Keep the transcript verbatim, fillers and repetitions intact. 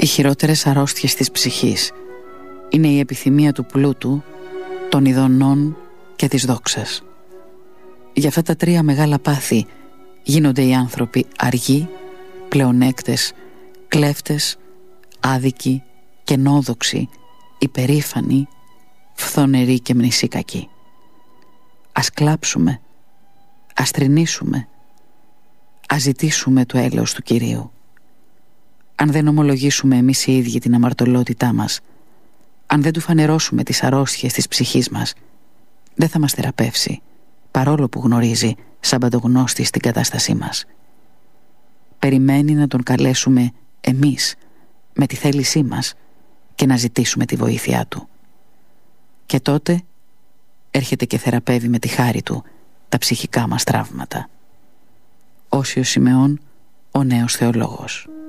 Οι χειρότερες αρρώστιες της ψυχής είναι η επιθυμία του πλούτου, των ειδονών και της δόξας. Για αυτά τα τρία μεγάλα πάθη γίνονται οι άνθρωποι αργοί, πλεονέκτες, κλέφτες, άδικοι, κενόδοξοι, υπερήφανοι, φθονεροί και μνησίκακοι. Ας κλάψουμε, ας θρηνήσουμε, ας ζητήσουμε το έλεος του Κυρίου. Αν δεν ομολογήσουμε εμείς οι ίδιοι την αμαρτωλότητά μας, αν δεν του φανερώσουμε τις αρρώστιες της ψυχής μας, δεν θα μας θεραπεύσει, παρόλο που γνωρίζει σαν παντογνώστης την κατάστασή μας. Περιμένει να τον καλέσουμε εμείς με τη θέλησή μας και να ζητήσουμε τη βοήθειά του. Και τότε έρχεται και θεραπεύει με τη χάρη του τα ψυχικά μας τραύματα. Όσιος Σιμεών, ο νέος θεολόγος.